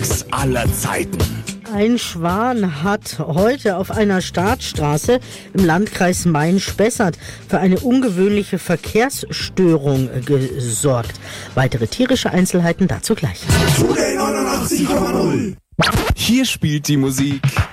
Tricks aller Zeiten. Ein Schwan hat heute auf einer Startstraße im Landkreis Main-Spessart für eine ungewöhnliche Verkehrsstörung gesorgt. Weitere tierische Einzelheiten dazu gleich. Hier spielt die Musik